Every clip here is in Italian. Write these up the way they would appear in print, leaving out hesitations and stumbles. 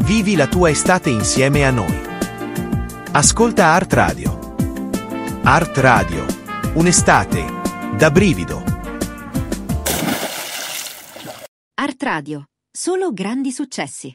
Vivi la tua estate insieme a noi. Ascolta Art Radio. Art Radio, un'estate da brivido. Art Radio, solo grandi successi.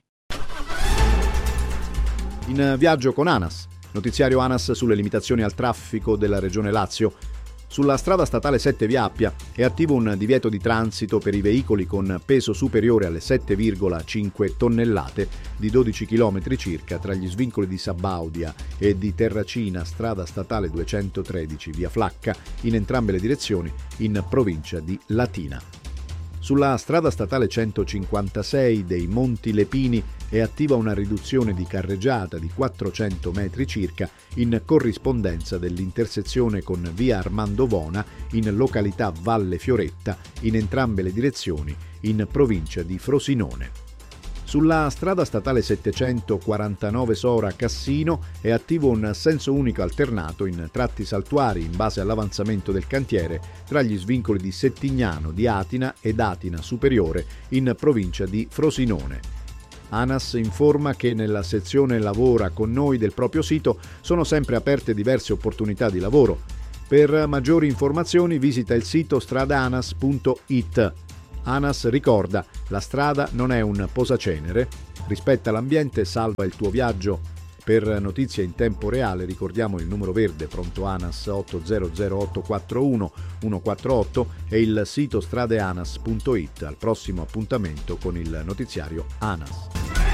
In viaggio con ANAS, notiziario ANAS sulle limitazioni al traffico della regione Lazio. Sulla strada statale 7 via Appia è attivo un divieto di transito per i veicoli con peso superiore alle 7,5 tonnellate di 12 km circa tra gli svincoli di Sabaudia e di Terracina, strada statale 213 via Flacca, in entrambe le direzioni, in provincia di Latina. Sulla strada statale 156 dei Monti Lepini è attiva una riduzione di carreggiata di 400 metri circa in corrispondenza dell'intersezione con via Armando Bona in località Valle Fioretta, in entrambe le direzioni, in provincia di Frosinone. Sulla strada statale 749 Sora-Cassino è attivo un senso unico alternato in tratti saltuari in base all'avanzamento del cantiere tra gli svincoli di Settignano di Atina ed Atina Superiore in provincia di Frosinone. ANAS informa che nella sezione Lavora con noi del proprio sito sono sempre aperte diverse opportunità di lavoro. Per maggiori informazioni visita il sito stradaanas.it. ANAS ricorda, la strada non è un posacenere, rispetta l'ambiente, salva il tuo viaggio. Per notizie in tempo reale ricordiamo il numero verde pronto ANAS 800 841 148 e il sito stradeanas.it. Al prossimo appuntamento con il notiziario ANAS.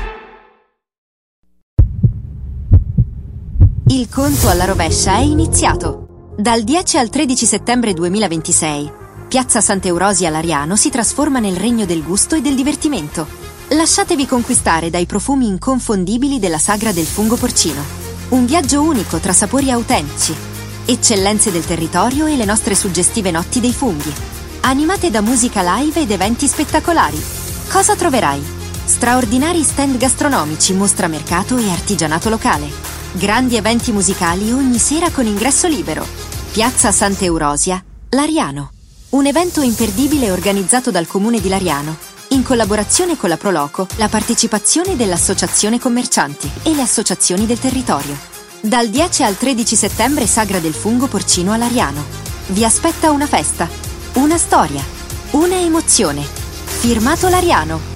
Il conto alla rovescia è iniziato. Dal 10 al 13 settembre 2026 Piazza Sant'Eurosia Lariano si trasforma nel regno del gusto e del divertimento. Lasciatevi conquistare dai profumi inconfondibili della sagra del fungo porcino. Un viaggio unico tra sapori autentici, eccellenze del territorio e le nostre suggestive notti dei funghi. Animate da musica live ed eventi spettacolari. Cosa troverai? Straordinari stand gastronomici, mostra mercato e artigianato locale. Grandi eventi musicali ogni sera con ingresso libero. Piazza Sant'Eurosia Lariano. Un evento imperdibile organizzato dal Comune di Lariano, in collaborazione con la Proloco, la partecipazione dell'Associazione Commercianti e le associazioni del territorio. Dal 10 al 13 settembre Sagra del fungo porcino a Lariano. Vi aspetta una festa, una storia, una emozione. Firmato Lariano.